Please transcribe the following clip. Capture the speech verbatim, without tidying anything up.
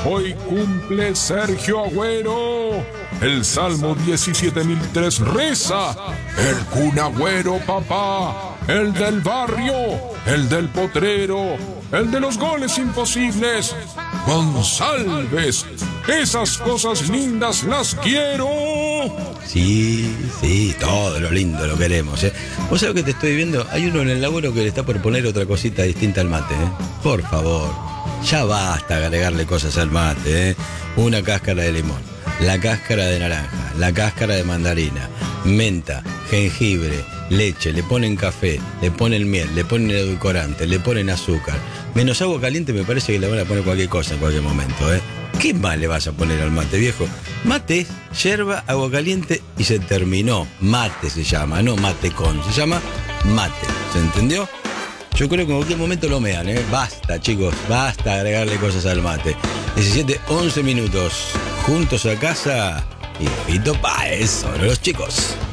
Hoy cumple Sergio Agüero. El Salmo diecisiete mil tres reza: el Kun Agüero, papá, el del barrio, el del potrero, el de los goles imposibles. González, esas cosas lindas las quiero. Sí, sí, todo lo lindo lo queremos, ¿eh? ¿Vos sabés que te estoy viendo? Hay uno en el laburo que le está por poner otra cosita distinta al mate, ¿eh? Por favor, ya basta agregarle cosas al mate, ¿eh? Una cáscara de limón, la cáscara de naranja, la cáscara de mandarina, menta, jengibre, leche, le ponen café, le ponen miel, le ponen edulcorante, le ponen azúcar. Menos agua caliente me parece que le van a poner cualquier cosa en cualquier momento, ¿eh? ¿Qué más le vas a poner al mate, viejo? Mate, yerba, agua caliente y se terminó. Mate se llama, no mate con, se llama mate. ¿Se entendió? Yo creo que en cualquier momento lo mean, ¿eh? Basta, chicos, basta agregarle cosas al mate. diecisiete, once minutos, juntos a casa y Fito Páez, son los chicos.